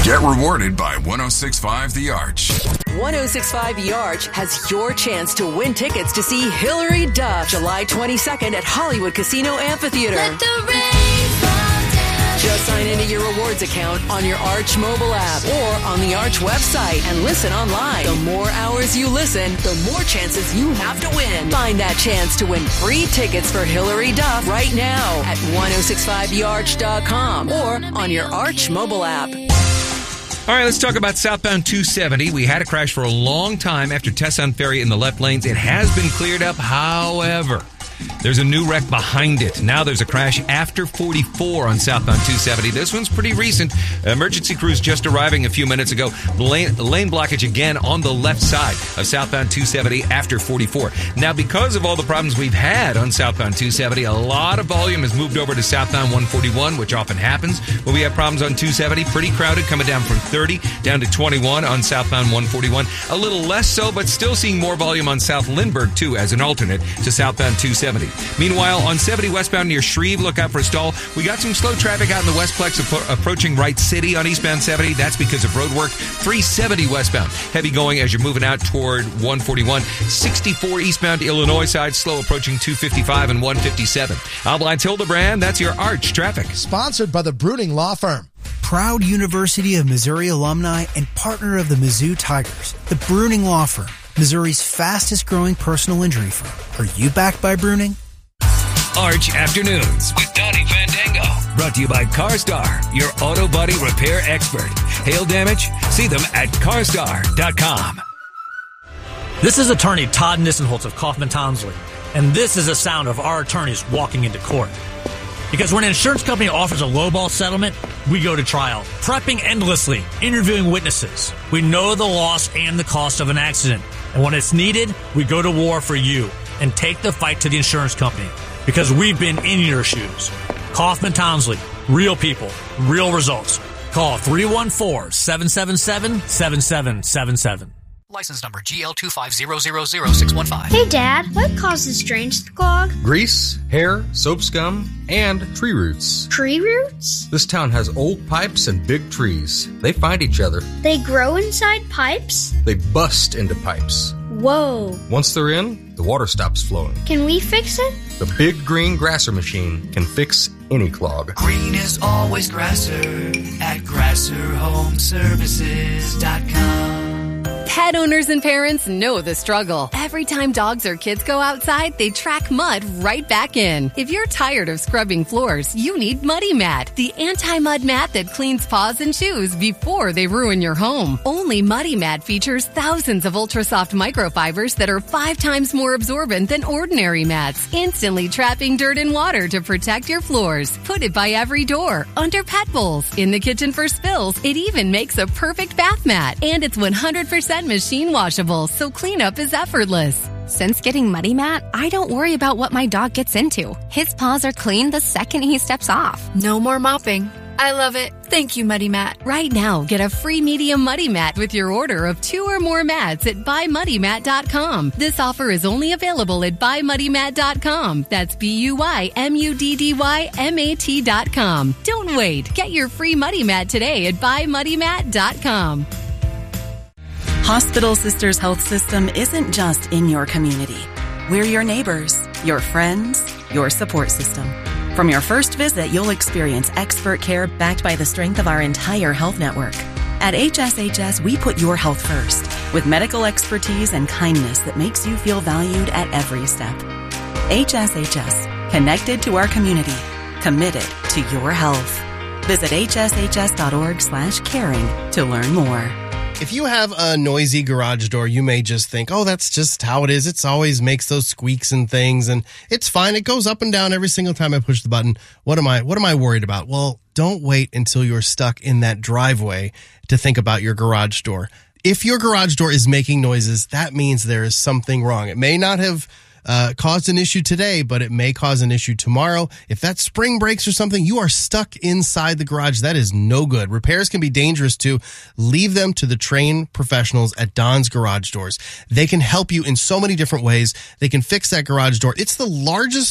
Get rewarded by 106.5 The Arch. 106.5 The Arch has your chance to win tickets to see Hilary Duff July 22nd at Hollywood Casino Amphitheater. Let the rain fall down. Just sign into your rewards account on your Arch mobile app or on the Arch website and listen online. The more hours you listen, the more chances you have to win. Find that chance to win free tickets for Hilary Duff right now at 1065thearch.com or on your Arch mobile app. All right, let's talk about southbound 270. We had a crash for a long time after Tesson Ferry in the left lanes. It has been cleared up, however. There's a new wreck behind it. Now there's a crash after 44 on southbound 270. This one's pretty recent. Emergency crews just arriving a few minutes ago. Lane blockage again on the left side of southbound 270 after 44. Now, because of all the problems we've had on southbound 270, a lot of volume has moved over to southbound 141, which often happens when we have problems on 270. Pretty crowded, coming down from 30 down to 21 on southbound 141. A little less so, but still seeing more volume on South Lindbergh, too, as an alternate to southbound 270. Meanwhile, on 70 westbound near Shreve, look out for a stall. We got some slow traffic out in the Westplex approaching Wright City on eastbound 70. That's because of road work. 370 westbound. Heavy going as you're moving out toward 141. 64 eastbound Illinois side. Slow approaching 255 and 157. Albline's Hildebrand. That's your Arch traffic. Sponsored by the Bruning Law Firm. Proud University of Missouri alumni and partner of the Mizzou Tigers, the Bruning Law Firm, Missouri's fastest growing personal injury firm. Are you backed by Bruning? Arch Afternoons with Donnie Fandango. Brought to you by CarStar, your auto body repair expert. Hail damage? See them at carstar.com. This is attorney Todd Nissenholtz of Kaufman Townsley, and this is the sound of our attorneys walking into court. Because when an insurance company offers a lowball settlement, we go to trial, prepping endlessly, interviewing witnesses. We know the loss and the cost of an accident. And when it's needed, we go to war for you and take the fight to the insurance company because we've been in your shoes. Kaufman Townsley, real people, real results. Call 314-777-7777. License number GL250000615. Hey, Dad, what causes drains to clog? Grease, hair, soap scum, and tree roots. Tree roots? This town has old pipes and big trees. They find each other. They grow inside pipes? They bust into pipes. Whoa. Once they're in, the water stops flowing. Can we fix it? The Big Green Grasser machine can fix any clog. Green is always Grasser at GrasserHomeservices.com. Pet owners and parents know the struggle. Every time dogs or kids go outside, they track mud right back in. If you're tired of scrubbing floors, you need Muddy Mat, the anti-mud mat that cleans paws and shoes before they ruin your home. Only Muddy Mat features thousands of ultra-soft microfibers that are 5 times more absorbent than ordinary mats, instantly trapping dirt and water to protect your floors. Put it by every door, under pet bowls, in the kitchen for spills. It even makes a perfect bath mat, and it's 100% machine washable, so cleanup is effortless. Since getting Muddy Mat, I don't worry about what my dog gets into. His paws are clean the second he steps off. No more mopping. I love it. Thank you, Muddy Mat. Right now, get a free medium Muddy Mat with your order of 2 or more mats at buymuddymat.com. This offer is only available at buymuddymat.com. That's BUYMUDDYMAT.com. Don't wait. Get your free Muddy Mat today at buymuddymat.com. Hospital Sisters Health System isn't just in your community. We're your neighbors, your friends, your support system. From your first visit, you'll experience expert care backed by the strength of our entire health network. At HSHS, we put your health first, with medical expertise and kindness that makes you feel valued at every step. HSHS, connected to our community, committed to your health. Visit hshs.org/caring to learn more. If you have a noisy garage door, you may just think, oh, that's just how it is. It's always makes those squeaks and things, and it's fine. It goes up and down every single time I push the button. What am I worried about? Well, don't wait until you're stuck in that driveway to think about your garage door. If your garage door is making noises, that means there is something wrong. It may not have caused an issue today, but it may cause an issue tomorrow. If that spring breaks or something, you are stuck inside the garage. That is no good. Repairs can be dangerous too. Leave them to the trained professionals at Don's Garage Doors. They can help you in so many different ways. They can fix that garage door. It's the largest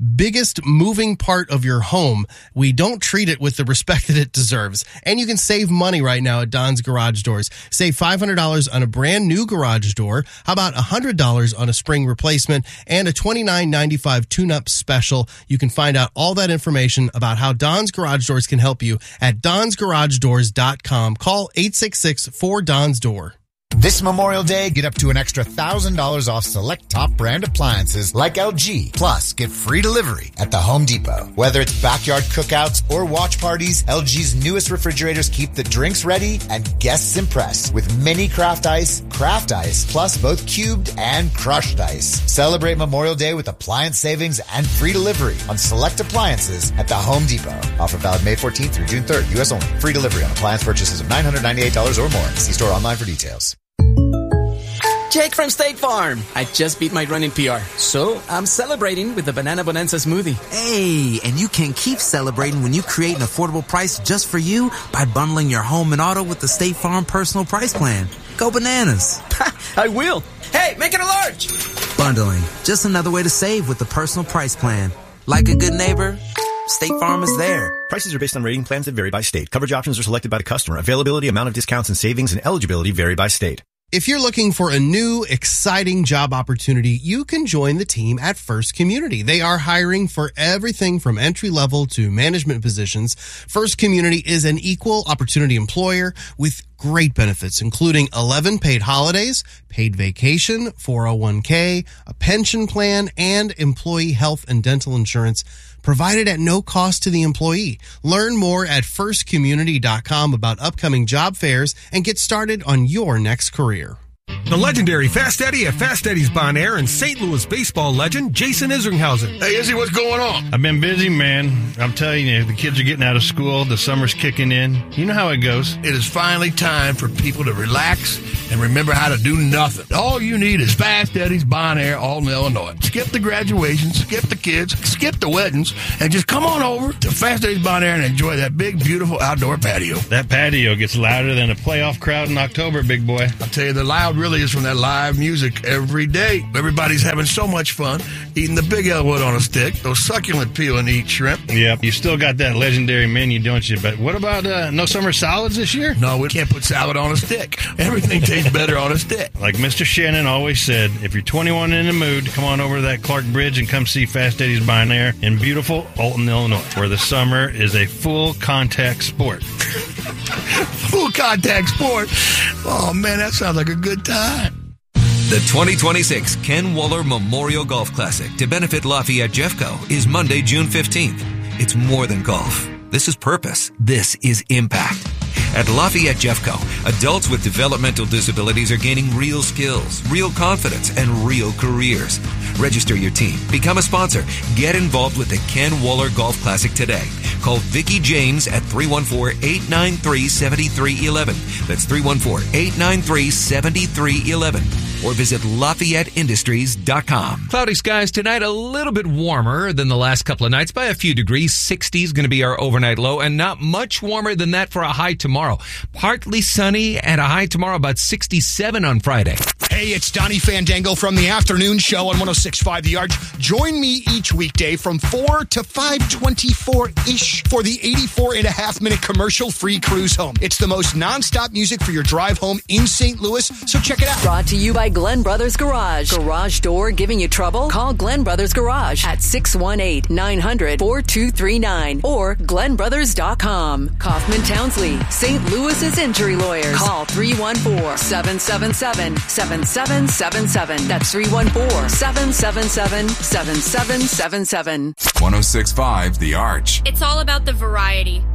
biggest moving part of your home, we don't treat it with the respect that it deserves. And you can save money right now at Don's Garage Doors. Save $500 on a brand new garage door. How about $100 on a spring replacement and a $29.95 tune-up special? You can find out all that information about how Don's Garage Doors can help you at donsgaragedoors.com. Call 866-4DONS-DOOR. This Memorial Day, get up to an extra $1,000 off select top brand appliances like LG. Plus, get free delivery at the Home Depot. Whether it's backyard cookouts or watch parties, LG's newest refrigerators keep the drinks ready and guests impressed with mini craft ice, plus both cubed and crushed ice. Celebrate Memorial Day with appliance savings and free delivery on select appliances at the Home Depot. Offer valid May 14th through June 3rd, U.S. only. Free delivery on appliance purchases of $998 or more. See store online for details. Jake from State Farm. I just beat my running PR, so I'm celebrating with the Banana Bonanza smoothie. Hey, and you can keep celebrating when you create an affordable price just for you by bundling your home and auto with the State Farm Personal Price Plan. Go bananas. I will. Hey, make it a large. Bundling, just another way to save with the Personal Price Plan. Like a good neighbor, State Farm is there. Prices are based on rating plans that vary by state. Coverage options are selected by the customer. Availability, amount of discounts and savings, and eligibility vary by state. If you're looking for a new, exciting job opportunity, you can join the team at First Community. They are hiring for everything from entry-level to management positions. First Community is an equal opportunity employer with great benefits, including 11 paid holidays, paid vacation, 401k, a pension plan, and employee health and dental insurance provided at no cost to the employee. Learn more at firstcommunity.com about upcoming job fairs and get started on your next career. The legendary Fast Eddie at Fast Eddie's Bon Air and St. Louis baseball legend Jason Isringhausen. Hey, Izzy, what's going on? I've been busy, man. I'm telling you, the kids are getting out of school. The summer's kicking in. You know how it goes. It is finally time for people to relax and remember how to do nothing. All you need is Fast Eddie's Bon Air, Alton, Illinois. Skip the graduations, skip the kids, skip the weddings, and just come on over to Fast Eddie's Bon Air and enjoy that big, beautiful outdoor patio. That patio gets louder than a playoff crowd in October, big boy. I'll tell you, the loud really is from that live music every day. Everybody's having so much fun eating the Big Elwood on a stick, those succulent peel and eat shrimp. Yep, you still got that legendary menu, don't you? But what about no summer salads this year? No, we can't put salad on a stick. Everything tastes better on a stick. Like Mr. Shannon always said, if you're 21 in the mood, come on over to that Clark Bridge and come see Fast Eddie's Bon Air in beautiful Alton, Illinois, where the summer is a full contact sport. Full contact sport? Oh, man, that sounds like a good time. The 2026 Ken Waller Memorial Golf Classic to benefit Lafayette Jeffco is Monday, June 15th. It's more than golf. This is purpose. This is impact. At Lafayette Jeffco, adults with developmental disabilities are gaining real skills, real confidence, and real careers. Register your team. Become a sponsor. Get involved with the Ken Waller Golf Classic today. Call Vicki James at 314-893-7311. That's 314-893-7311. Or visit LafayetteIndustries.com. Cloudy skies tonight, a little bit warmer than the last couple of nights by a few degrees. 60 is going to be our overnight low, and not much warmer than that for a high tomorrow. Partly sunny and a high tomorrow, about 67 on Friday. Hey, it's Donnie Fandango from the afternoon show on 106.5 The Arch. Join me each weekday from 4 to 5:24-ish for the 84.5-minute commercial-free cruise home. It's the most nonstop music for your drive home in St. Louis, so check it out. Brought to you by Glenn Brothers Garage. Garage door giving you trouble? Call Glenn Brothers Garage at 618-900-4239 or GlennBrothers.com. Kaufman Townsley, St. Louis's injury lawyers. Call 314-777-7777. That's 314-777-7777. 106.5 The Arch. It's all about the variety.